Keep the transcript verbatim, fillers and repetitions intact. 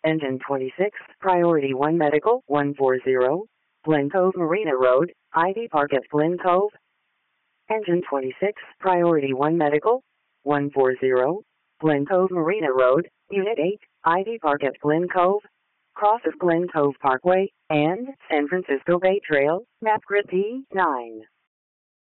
Engine twenty-six, Priority one Medical, one forty, Glen Cove Marina Road, Ivy Park at Glen Cove. Engine twenty-six, Priority one Medical, one forty, Glen Cove Marina Road, Unit eight, Ivy Park at Glen Cove. Cross of Glen Cove Parkway, and San Francisco Bay Trail, map grid P nine.